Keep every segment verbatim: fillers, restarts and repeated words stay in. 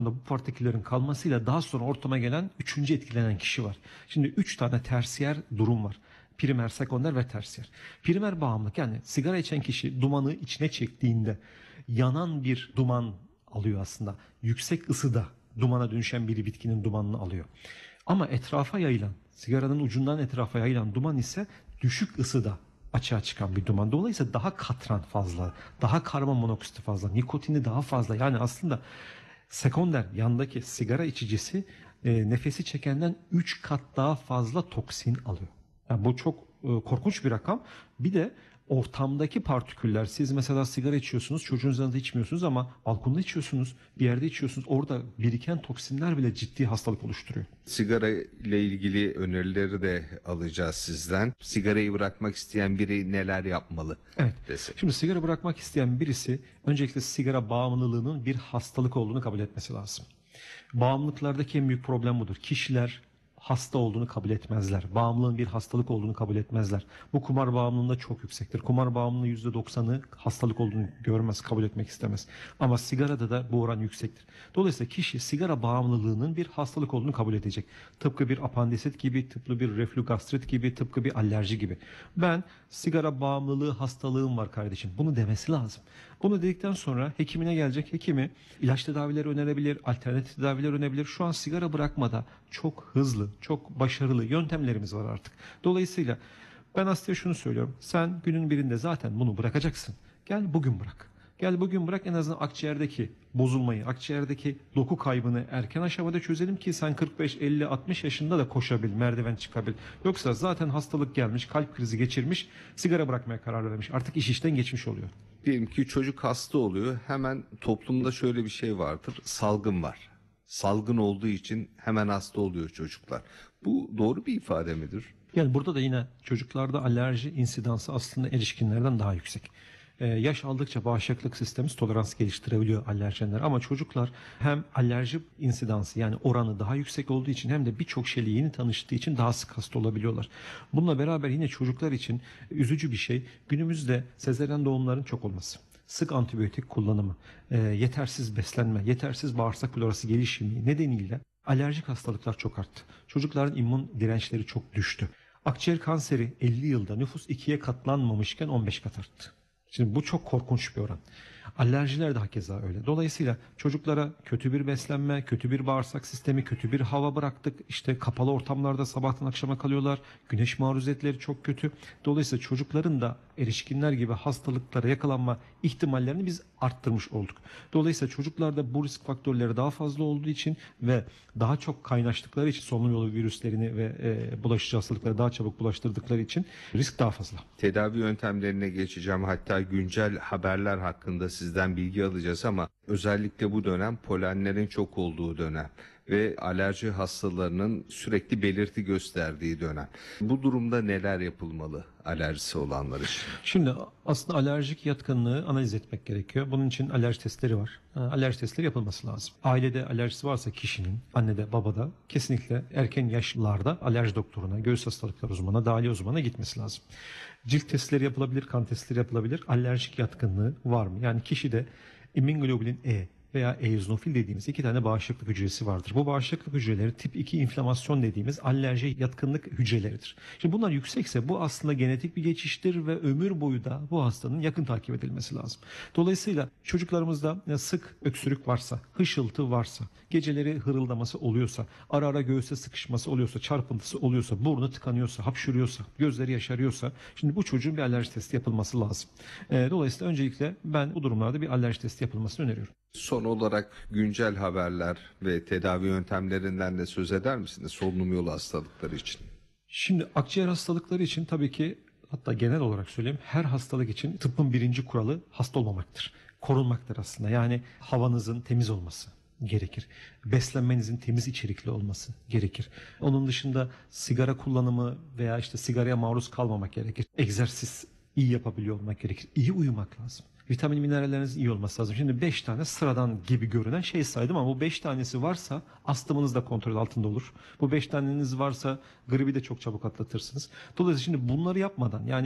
bu partiküllerin kalmasıyla daha sonra ortama gelen üçüncü etkilenen kişi var. Şimdi üç tane tersiyer durum var. Primer, sekonder ve tersiyer. Primer bağımlılık, yani sigara içen kişi dumanı içine çektiğinde yanan bir duman alıyor aslında. Yüksek ısıda dumana dönüşen bir bitkinin dumanını alıyor. Ama etrafa yayılan, sigaranın ucundan etrafa yayılan duman ise düşük ısıda açığa çıkan bir duman. Dolayısıyla daha katran fazla, daha karbon monoksiti fazla, nikotini daha fazla. Yani aslında sekonder, yandaki sigara içicisi e, nefesi çekenden üç kat daha fazla toksin alıyor. Yani bu çok e, korkunç bir rakam. Bir de ortamdaki partiküller, siz mesela sigara içiyorsunuz, çocuğunuzun yanında içmiyorsunuz ama balkonda içiyorsunuz, bir yerde içiyorsunuz. Orada biriken toksinler bile ciddi hastalık oluşturuyor. Sigara ile ilgili önerileri de alacağız sizden. Sigarayı bırakmak isteyen biri neler yapmalı? Evet. Desek. Şimdi sigara bırakmak isteyen birisi öncelikle sigara bağımlılığının bir hastalık olduğunu kabul etmesi lazım. Bağımlılıklardaki en büyük problem budur. Kişiler hasta olduğunu kabul etmezler. Bağımlılığın bir hastalık olduğunu kabul etmezler. Bu kumar bağımlılığında çok yüksektir. Kumar bağımlılığı yüzde doksanı hastalık olduğunu görmez, kabul etmek istemez. Ama sigarada da bu oran yüksektir. Dolayısıyla kişi sigara bağımlılığının bir hastalık olduğunu kabul edecek. Tıpkı bir apandisit gibi, tıpkı bir reflü-gastrit gibi, tıpkı bir alerji gibi. Ben sigara bağımlılığı hastalığım var kardeşim. Bunu demesi lazım. Bunu dedikten sonra hekimine gelecek. Hekimi ilaç tedavileri önerebilir, alternatif tedaviler önerebilir. Şu an sigara bırakmada çok hızlı, çok başarılı yöntemlerimiz var artık. Dolayısıyla ben hastaya şunu söylüyorum. Sen günün birinde zaten bunu bırakacaksın. Gel bugün bırak. Gel bugün bırak, en azından akciğerdeki bozulmayı, akciğerdeki doku kaybını erken aşamada çözelim ki sen kırk beş, elli, altmış yaşında da koşabil, merdiven çıkabil. Yoksa zaten hastalık gelmiş, kalp krizi geçirmiş, sigara bırakmaya karar vermiş. Artık iş işten geçmiş oluyor. Diyelim ki çocuk hasta oluyor. Hemen toplumda şöyle bir şey vardır. Salgın var. Salgın olduğu için hemen hasta oluyor çocuklar. Bu doğru bir ifade midir? Yani burada da yine çocuklarda alerji insidansı aslında erişkinlerden daha yüksek. Ee, yaş aldıkça bağışıklık sistemimiz tolerans geliştirebiliyor alerjenler. Ama çocuklar hem alerji insidansı, yani oranı daha yüksek olduğu için hem de birçok şeyle yeni tanıştığı için daha sık hasta olabiliyorlar. Bununla beraber yine çocuklar için üzücü bir şey, günümüzde sezaryen doğumların çok olması. Sık antibiyotik kullanımı, e, yetersiz beslenme, yetersiz bağırsak florası gelişimi nedeniyle alerjik hastalıklar çok arttı. Çocukların immün dirençleri çok düştü. Akciğer kanseri elli yılda nüfus ikiye katlanmamışken on beş kat arttı. Şimdi bu çok korkunç bir oran. Alerjiler de hakeza öyle. Dolayısıyla çocuklara kötü bir beslenme, kötü bir bağırsak sistemi, kötü bir hava bıraktık. İşte kapalı ortamlarda sabahtan akşama kalıyorlar. Güneş maruziyetleri çok kötü. Dolayısıyla çocukların da erişkinler gibi hastalıklara yakalanma ihtimallerini biz arttırmış olduk. Dolayısıyla çocuklarda bu risk faktörleri daha fazla olduğu için ve daha çok kaynaştıkları için, solunum yolu virüslerini ve e, bulaşıcı hastalıkları daha çabuk bulaştırdıkları için risk daha fazla. Tedavi yöntemlerine geçeceğim. Hatta güncel haberler hakkında sizden bilgi alacağız ama özellikle bu dönem polenlerin çok olduğu dönem ve alerji hastalarının sürekli belirti gösterdiği dönem. Bu durumda neler yapılmalı alerjisi olanlar için? Şimdi aslında alerjik yatkınlığı analiz etmek gerekiyor. Bunun için alerji testleri var. Alerji testleri yapılması lazım. Ailede alerjisi varsa kişinin, annede, babada kesinlikle erken yaşlarda alerji doktoruna, göğüs hastalıkları uzmanına, dahiliye uzmanına gitmesi lazım. Cilt testleri yapılabilir, kan testleri yapılabilir. Alerjik yatkınlığı var mı? Yani kişide immunoglobulin E veya eozinofil dediğimiz iki tane bağışıklık hücresi vardır. Bu bağışıklık hücreleri tip iki inflamasyon dediğimiz alerji yatkınlık hücreleridir. Şimdi bunlar yüksekse bu aslında genetik bir geçiştir ve ömür boyu da bu hastanın yakın takip edilmesi lazım. Dolayısıyla çocuklarımızda sık öksürük varsa, hışıltı varsa, geceleri hırıldaması oluyorsa, ara ara göğüse sıkışması oluyorsa, çarpıntısı oluyorsa, burnu tıkanıyorsa, hapşırıyorsa, gözleri yaşarıyorsa, şimdi bu çocuğun bir alerji testi yapılması lazım. Dolayısıyla öncelikle ben bu durumlarda bir alerji testi yapılmasını öneriyorum. Son olarak güncel haberler ve tedavi yöntemlerinden de söz eder misiniz solunum yolu hastalıkları için? Şimdi akciğer hastalıkları için tabii ki, hatta genel olarak söyleyeyim, her hastalık için tıbbın birinci kuralı hasta olmamaktır. Korunmaktır aslında. Yani havanızın temiz olması gerekir. Beslenmenizin temiz içerikli olması gerekir. Onun dışında sigara kullanımı veya işte sigaraya maruz kalmamak gerekir. Egzersiz iyi yapabiliyor olmak gerekir. İyi uyumak lazım. Vitamin minerallerinizin iyi olması lazım. Şimdi beş tane sıradan gibi görünen şey saydım ama bu beş tanesi varsa astımınız da kontrol altında olur. Bu beş taneniz varsa gribi de çok çabuk atlatırsınız. Dolayısıyla şimdi bunları yapmadan, yani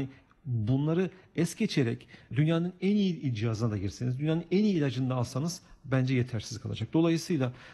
bunları es geçerek dünyanın en iyi cihazına da girseniz, dünyanın en iyi ilacını da alsanız bence yetersiz kalacak. Dolayısıyla